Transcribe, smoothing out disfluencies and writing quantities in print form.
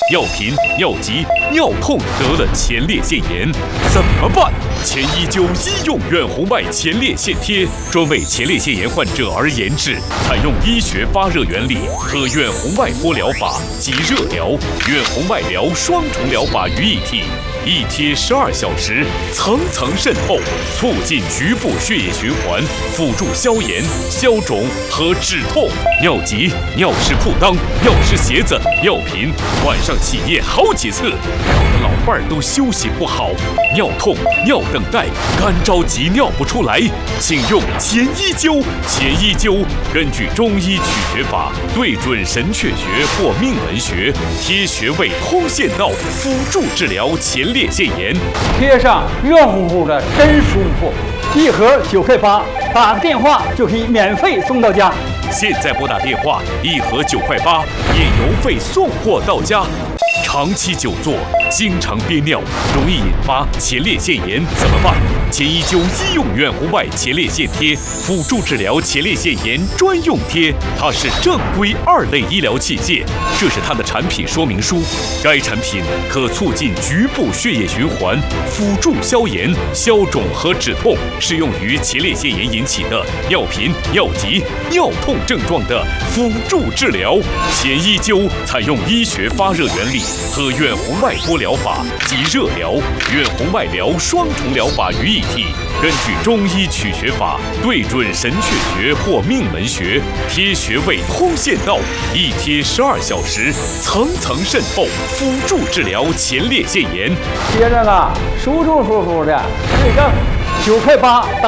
尿频、尿急、尿痛得了前列腺炎，怎么办？前一灸医用远红外前列腺贴，专为前列腺炎患者而研制，采用医学发热原理和远红外波疗法及热疗、远红外疗双重疗法于一体。一贴12小时，层层渗透，促进局部血液循环，辅助消炎、消肿和止痛。尿急、尿湿裤裆、尿湿鞋子、尿频，晚上起夜好几次，搞得老伴儿都休息不好。尿痛、尿等待、干着急尿不出来，请用前一灸。前一灸根据中医取穴法，对准神阙穴或命门穴，贴穴位通线道，辅助治疗前列腺炎。 贴上热乎乎的，真舒服。一盒9块8，打个电话就可以免费送到家。 现在拨打电话，一盒9块8，免邮费送货到家。长期久坐，经常憋尿，容易引发前列腺炎，怎么办？前一灸医用远红外前列腺贴，辅助治疗前列腺炎专用贴，它是正规2类医疗器械。这是它的产品说明书。该产品可促进局部血液循环，辅助消炎、消肿和止痛，适用于前列腺炎引起的尿频、尿急、尿痛症状的辅助治疗。前一灸采用医学发热原理和远红外波疗法及热疗、远红外疗双重疗法于一体，根据中医取穴法，对准神阙穴或命门穴，贴穴位通线道，一贴12小时，层层渗透，辅助治疗前列腺炎。 贴着呢，舒舒服服的，对症9块8。